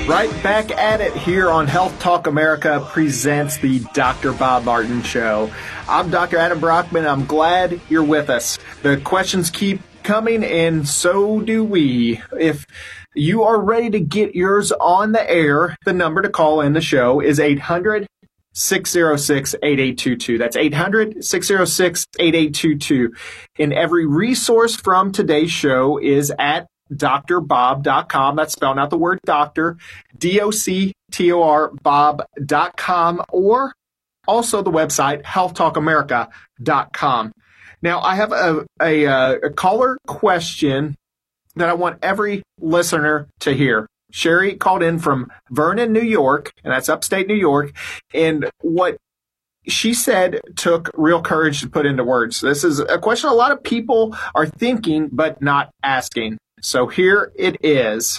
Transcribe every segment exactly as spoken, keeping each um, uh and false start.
Right back at it here on Health Talk America presents the Doctor Bob Martin Show. I'm Doctor Adam Brockman. I'm glad you're with us. The questions keep coming, and so do we. If you are ready to get yours on the air, the number to call in the show is eight hundred, six oh six, eight eight two two. That's eight hundred, six oh six, eight eight two two. And every resource from today's show is at D R bob dot com. That's spelling out the word doctor, D O C T O R, bob dot com, or also the website health talk america dot com. Now, I have a, a, a caller question that I want every listener to hear. Sherry called in from Vernon, New York, and that's upstate New York, and what she said took real courage to put into words. This is a question a lot of people are thinking but not asking. So here it is.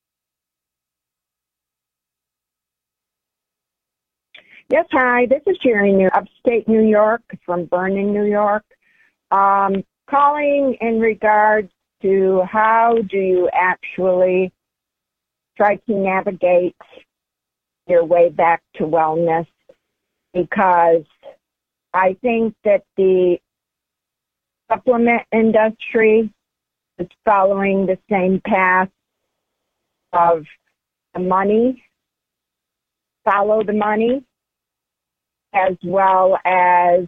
Yes, hi. This is Jerry, New upstate New York, from Vernon, New York. Um, calling in regards to how do you actually try to navigate your way back to wellness, because I think that the supplement industry is following the same path of the money, follow the money, as well as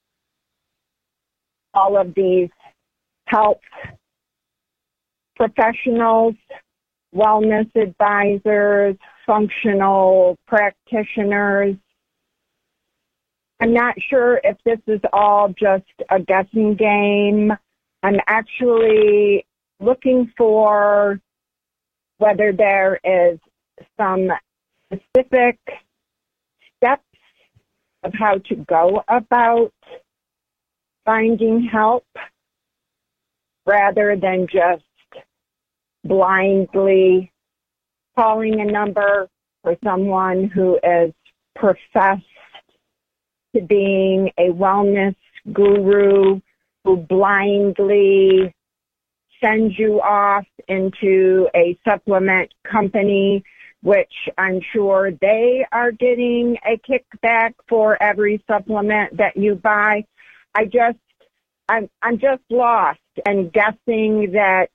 all of these health professionals, wellness advisors, functional practitioners. I'm not sure if this is all just a guessing game. I'm actually looking for whether there is some specific steps of how to go about finding help, rather than just blindly calling a number for someone who is professed to being a wellness guru, who blindly sends you off into a supplement company, which I'm sure they are getting a kickback for every supplement that you buy. I just, I'm, I'm just lost and guessing that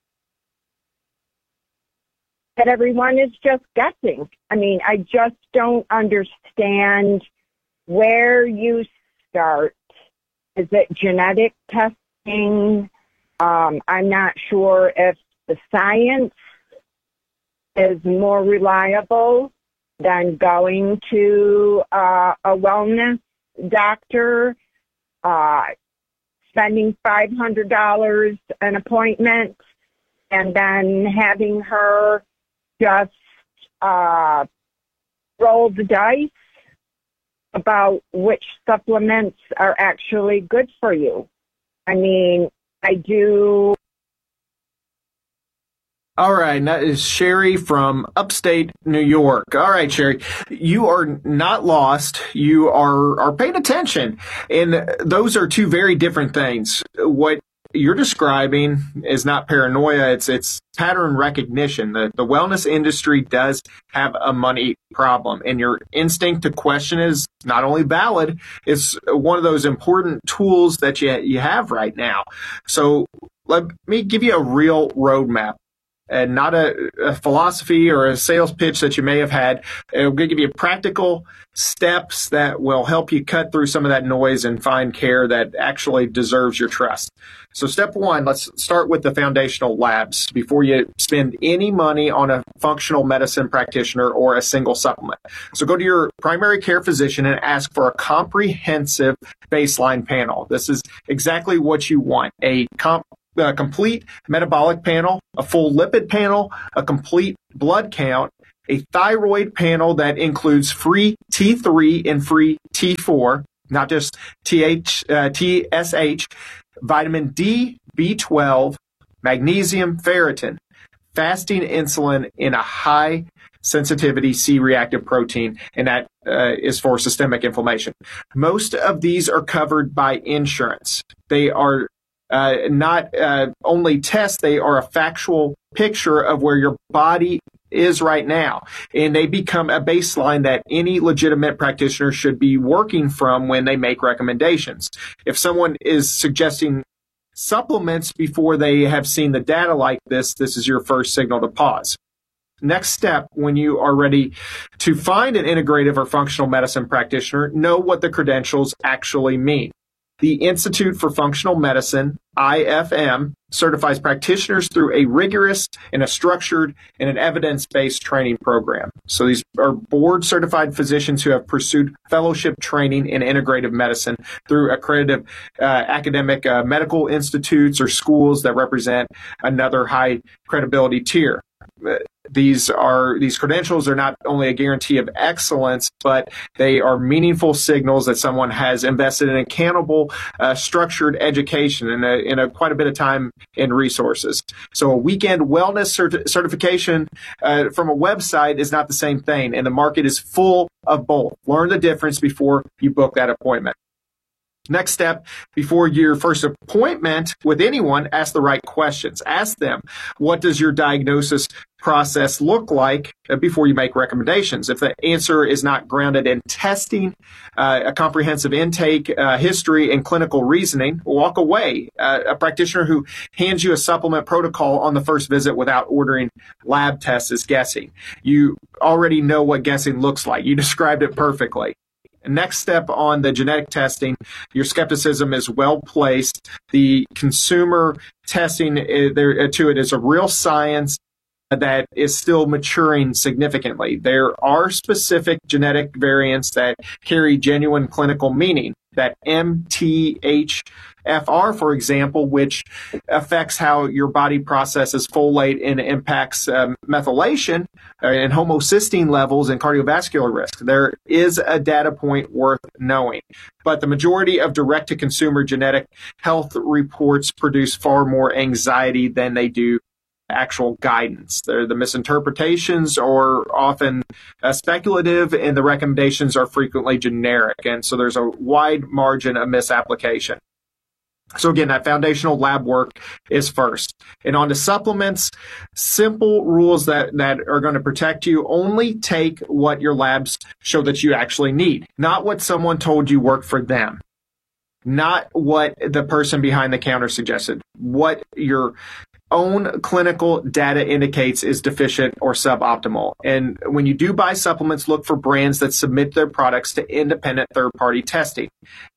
that everyone is just guessing. I mean, I just don't understand where you start. Is it genetic testing? Um, I'm not sure if the science is more reliable than going to uh, a wellness doctor, uh, spending five hundred dollars an appointment, and then having her just uh, roll the dice about which supplements are actually good for you. I mean, I do. All right, that is Sherry from upstate New York. All right, Sherry, you are not lost. You are, are paying attention. And those are two very different things. What you're describing is not paranoia. It's it's pattern recognition. The, the wellness industry does have a money problem, and your instinct to question is not only valid, it's one of those important tools that you, you have right now. So let me give you a real roadmap, and not a, a philosophy or a sales pitch that you may have had. It'll give you practical steps that will help you cut through some of that noise and find care that actually deserves your trust. So step one, let's start with the foundational labs before you spend any money on a functional medicine practitioner or a single supplement. So go to your primary care physician and ask for a comprehensive baseline panel. This is exactly what you want, a comp a complete metabolic panel, a full lipid panel, a complete blood count, a thyroid panel that includes free T three and free T four, not just T H, uh, T S H, vitamin D, B twelve, magnesium, ferritin, fasting insulin in a high sensitivity C-reactive protein, and that uh, is for systemic inflammation. Most of these are covered by insurance. They are Uh, not uh, only tests, they are a factual picture of where your body is right now. And they become a baseline that any legitimate practitioner should be working from when they make recommendations. If someone is suggesting supplements before they have seen the data like this, this is your first signal to pause. Next step, when you are ready to find an integrative or functional medicine practitioner, know what the credentials actually mean. The Institute for Functional Medicine, I F M, certifies practitioners through a rigorous and a structured and an evidence-based training program. So these are board-certified physicians who have pursued fellowship training in integrative medicine through accredited uh, academic uh, medical institutes or schools that represent another high credibility tier. These are these credentials are not only a guarantee of excellence, but they are meaningful signals that someone has invested in accountable, uh, structured education and a, in a quite a bit of time and resources. So a weekend wellness cert- certification uh, from a website is not the same thing, and the market is full of both. Learn the difference before you book that appointment. Next step, before your first appointment with anyone, ask the right questions. Ask them, what does your diagnosis process look like before you make recommendations? If the answer is not grounded in testing, uh, a comprehensive intake, uh, history, and clinical reasoning, walk away. Uh, a practitioner who hands you a supplement protocol on the first visit without ordering lab tests is guessing. You already know what guessing looks like. You described it perfectly. Next step on the genetic testing, your skepticism is well placed. The consumer testing uh, there to it is a real science that is still maturing significantly. There are specific genetic variants that carry genuine clinical meaning. That M T H F R, for example, which affects how your body processes folate and impacts um, methylation and homocysteine levels and cardiovascular risk. There is a data point worth knowing. But the majority of direct-to-consumer genetic health reports produce far more anxiety than they do actual guidance. They're, the misinterpretations are often uh, speculative, and the recommendations are frequently generic. And so there's a wide margin of misapplication. So again, that foundational lab work is first. And on to supplements, simple rules that, that are going to protect you. Only take what your labs show that you actually need, not what someone told you worked for them. Not what the person behind the counter suggested. What your own clinical data indicates is deficient or suboptimal. And when you do buy supplements, look for brands that submit their products to independent third-party testing.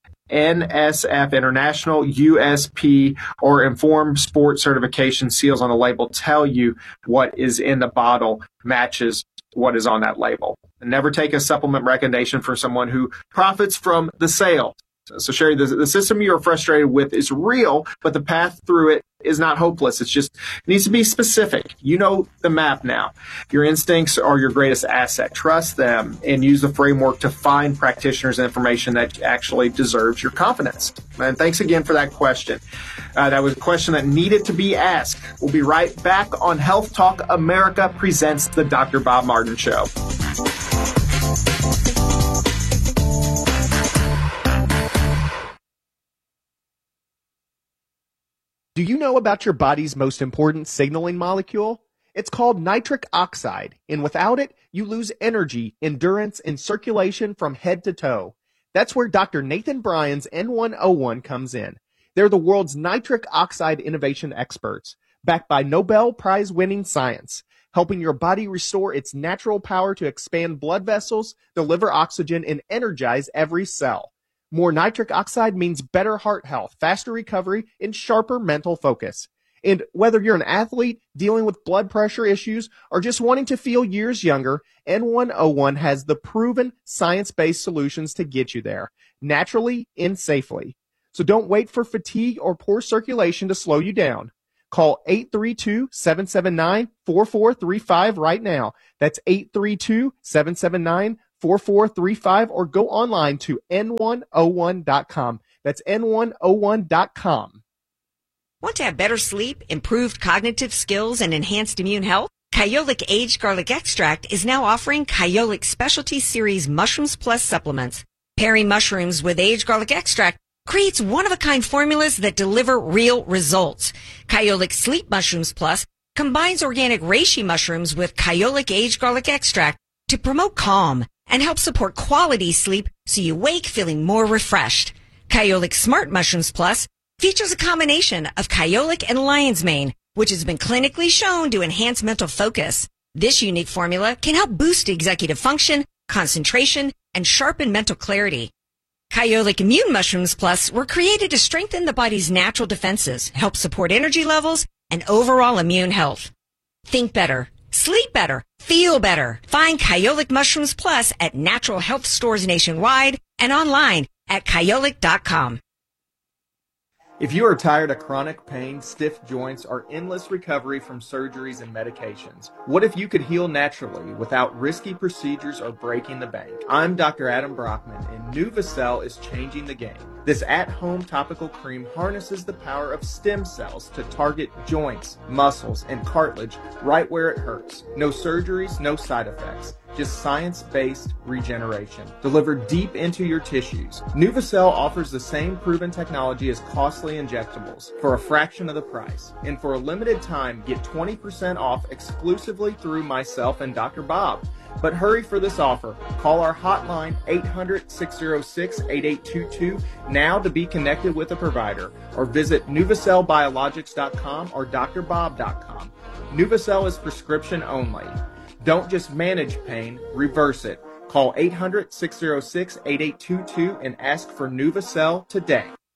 N S F International, U S P, or Informed Sport certification seals on the label tell you what is in the bottle matches what is on that label. And never take a supplement recommendation from someone who profits from the sale. So, Sherry, the, the system you're frustrated with is real, but the path through it is not hopeless. It's just, it needs to be specific. You know the map now. Your instincts are your greatest asset. Trust them and use the framework to find practitioners and information that actually deserves your confidence. And thanks again for that question. Uh, that was a question that needed to be asked. We'll be right back on Health Talk America presents the Doctor Bob Martin Show. Do you know about your body's most important signaling molecule? It's called nitric oxide, and without it, you lose energy, endurance, and circulation from head to toe. That's where Doctor Nathan Bryan's N one oh one comes in. They're the world's nitric oxide innovation experts, backed by Nobel Prize-winning science, helping your body restore its natural power to expand blood vessels, deliver oxygen, and energize every cell. More nitric oxide means better heart health, faster recovery, and sharper mental focus. And whether you're an athlete dealing with blood pressure issues or just wanting to feel years younger, N one oh one has the proven science-based solutions to get you there, naturally and safely. So don't wait for fatigue or poor circulation to slow you down. Call eight three two, seven seven nine, four four three five right now. That's eight three two, seven seven nine, four four three five, or go online to N one oh one dot com. That's N one oh one dot com. Want to have better sleep, improved cognitive skills, and enhanced immune health? Kyolic Aged Garlic Extract is now offering Kyolic Specialty Series Mushrooms Plus supplements. Pairing mushrooms with aged garlic extract creates one-of-a-kind formulas that deliver real results. Kyolic Sleep Mushrooms Plus combines organic reishi mushrooms with Kyolic aged garlic extract to promote calm and help support quality sleep so you wake feeling more refreshed. Kyolic Smart Mushrooms Plus features a combination of Kyolic and lion's mane, which has been clinically shown to enhance mental focus. This unique formula can help boost executive function, concentration, and sharpen mental clarity. Kyolic Immune Mushrooms Plus were created to strengthen the body's natural defenses, help support energy levels, and overall immune health. Think better, sleep better, feel better. Find Kyolic Mushrooms Plus at natural health stores nationwide and online at kyolic dot com. If you are tired of chronic pain, stiff joints, or endless recovery from surgeries and medications, what if you could heal naturally without risky procedures or breaking the bank? I'm Doctor Adam Brockman, and Nuvacell is changing the game. This at-home topical cream harnesses the power of stem cells to target joints, muscles, and cartilage right where it hurts. No surgeries, no side effects. Just science-based regeneration delivered deep into your tissues. Nuvacell offers the same proven technology as costly injectables for a fraction of the price. And for a limited time, get twenty percent off exclusively through myself and Doctor Bob. But hurry for this offer. Call our hotline eight hundred, six oh six, eight eight two two now to be connected with a provider, or visit nuvacell biologics dot com or d r bob dot com. Nuvacell is prescription only. Don't just manage pain, reverse it. Call eight hundred, six oh six, eight eight two two and ask for Nuvacell today.